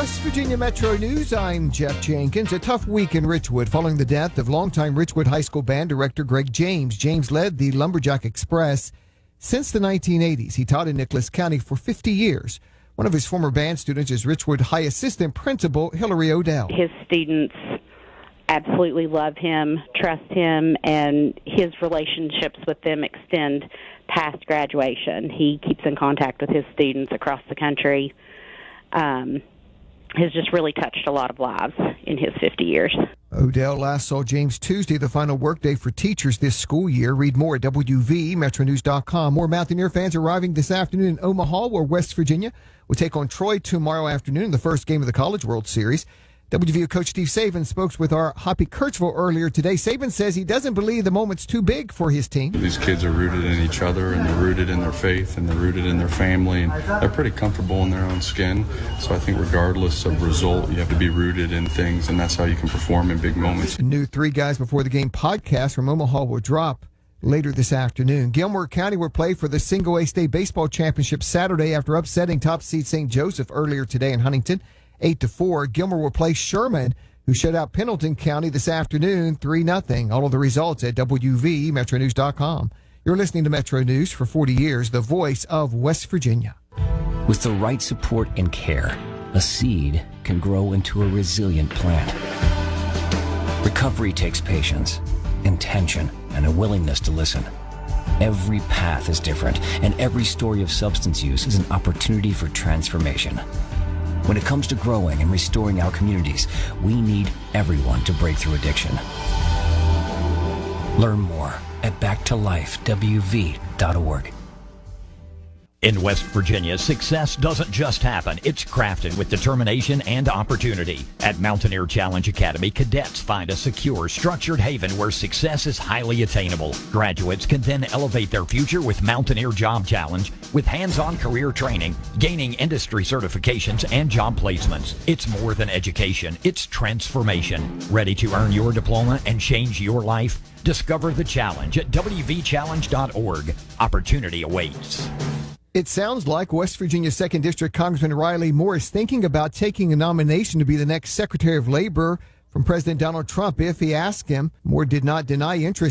West Virginia Metro News, I'm Jeff Jenkins. A tough week in Richwood following the death of longtime Richwood High School band director Greg James. James led the Lumberjack Express since the 1980s. He taught in Nicholas County for 50 years. One of his former band students is Richwood High Assistant Principal Hillary Odell. His students absolutely love him, trust him, and his relationships with them extend past graduation. He keeps in contact with his students across the country. Has just really touched a lot of lives in his 50 years. Odell last saw James Tuesday, the final workday for teachers this school year. Read more at WVMetroNews.com. More Mountaineer fans arriving this afternoon in Omaha, where West Virginia will take on Troy tomorrow afternoon in the first game of the College World Series. WVU coach Steve Saban spoke with our Hoppy Kirchville earlier today. Saban says he doesn't believe the moment's too big for his team. These kids are rooted in each other, and they're rooted in their faith, and they're rooted in their family, and they're pretty comfortable in their own skin. So I think regardless of result, you have to be rooted in things, and that's how you can perform in big moments. A new Three Guys Before the Game podcast from Omaha will drop later this afternoon. Gilmore County will play for the Single A State Baseball Championship Saturday after upsetting top seed St. Joseph earlier today in Huntington. 8-4. Gilmore will play Sherman, who shut out Pendleton County this afternoon, 3-0. All of the results at WVMetroNews.com. You're listening to Metro News for 40 years, the voice of West Virginia. With the right support and care, a seed can grow into a resilient plant. Recovery takes patience, intention, and a willingness to listen. Every path is different, and every story of substance use is an opportunity for transformation. When it comes to growing and restoring our communities, we need everyone to break through addiction. Learn more at backtolifewv.org. In West Virginia, success doesn't just happen. It's crafted with determination and opportunity. At Mountaineer Challenge Academy, cadets find a secure, structured haven where success is highly attainable. Graduates can then elevate their future with Mountaineer Job Challenge, with hands-on career training, gaining industry certifications, and job placements. It's more than education. It's transformation. Ready to earn your diploma and change your life? Discover the challenge at WVChallenge.org. Opportunity awaits. It sounds like West Virginia 2nd District Congressman Riley Moore is thinking about taking a nomination to be the next Secretary of Labor from President Donald Trump if he asked him. Moore did not deny interest